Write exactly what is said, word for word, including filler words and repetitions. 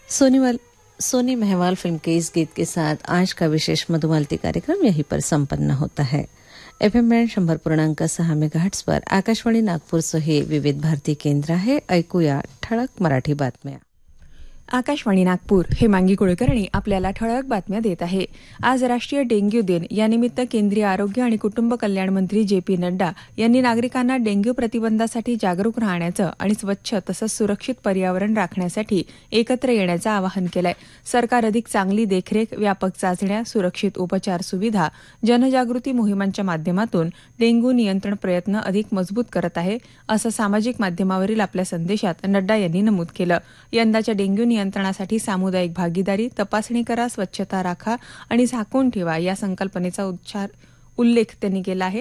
सोनीवाल Sony मेहवाल film के इस गीत के साथ आज का विशेष मधुमालती कार्यक्रम यहीं पर संपन्न होता है. एफएम बँड शंभर पूर्णांक सहा मेगाहर्ट्झवर आकाशवाणी नागपूरचं हे विविध भारती केंद्र आहे. ऐकूया ठळक मराठी बातम्या. आकाशवाणी नागपूर हे मांगी कुलकर्णी आपल्याला ठळक बातम्या देत आहे. आज राष्ट्रीय डेंग्यू दिन. यानिमित्त केंद्रीय आरोग्य आणि कुटुंब कल्याण मंत्री जे पी नड्डा यांनी नागरिकांना डेंग्यू प्रतिबंधासाठी जागरूक राहण्याचं आणि स्वच्छ तसंच सुरक्षित पर्यावरण राखण्यासाठी एकत्र येण्याचं आवाहन केलंय. सरकार अधिक चांगली देखरेख, व्यापक चाचण्या, सुरक्षित उपचार सुविधा, जनजागृती मोहिमांच्या माध्यमातून डेंग्यू नियंत्रण प्रयत्न अधिक मजबूत करत आहे, असं सामाजिक माध्यमावरील आपल्या संदेशात नड्डा यांनी नमूद केलं. यंदाच्या डेंग्यू नियंत्रणासाठी सामुदायिक भागीदारी, तपासणी करा, स्वच्छता राखा आणि झाकून ठेवा या संकल्पनेचा उच्चार उल्लेख त्यांनी केला आहे.